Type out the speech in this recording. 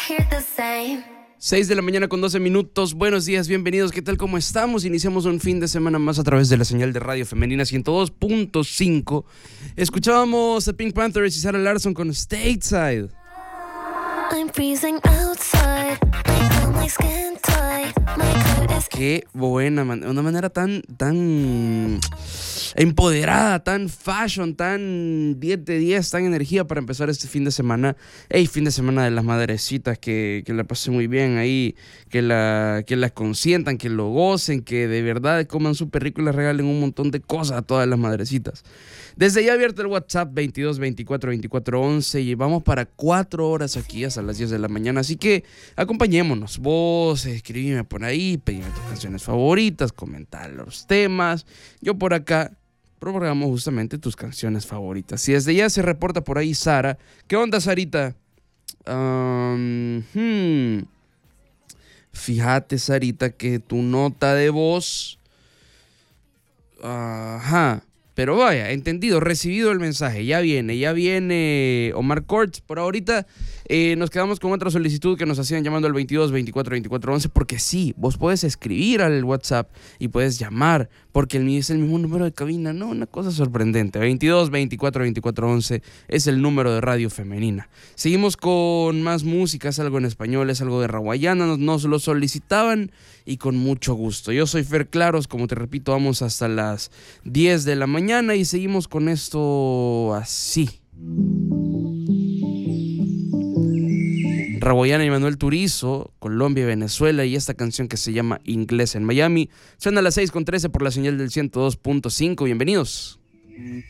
6 de la mañana con 12 minutos. Buenos días, bienvenidos. ¿Qué tal? ¿Cómo estamos? Iniciamos un fin de semana más a través de la señal de Radio Femenina 102.5. Escuchábamos a Pink Panthers y Sarah Larsson con Stateside. I'm freezing outside. I feel my skin tight. My coat is... Qué buena manera, una manera tan empoderada, tan fashion, tan 10 de 10, tan energía para empezar este fin de semana. Fin de semana de las madrecitas, que la pasen muy bien ahí, que la consientan, que lo gocen, que de verdad coman súper rico y les regalen un montón de cosas a todas las madrecitas. Desde ya abierto el WhatsApp 22 24 24 11 y vamos para 4 horas aquí hasta las 10 de la mañana. Así que acompañémonos. Vos escribime por ahí, pedime tus canciones favoritas, comentar los temas. Yo por acá programo justamente tus canciones favoritas. Y desde ya se reporta por ahí Sara. ¿Qué onda, Sarita? Fíjate, Sarita, que tu nota de voz... Ajá. Pero vaya, entendido, recibido el mensaje, ya viene Omar Corts. Por ahorita nos quedamos con otra solicitud que nos hacían llamando al 22 24 24 11, porque sí, vos puedes escribir al WhatsApp y puedes llamar, porque es el mismo número de cabina, ¿no? Una cosa sorprendente, 22 24 24 11 es el número de Radio Femenina. Seguimos con más música, es algo en español, es algo de Rawayana, nos lo solicitaban y con mucho gusto. Yo soy Fer Claros, como te repito, vamos hasta las 10 de la mañana y seguimos con esto así. Rawayana y Manuel Turizo, Colombia y Venezuela, y esta canción que se llama Inglés en Miami. Suena a las 6:13 por la señal del 102.5. Bienvenidos.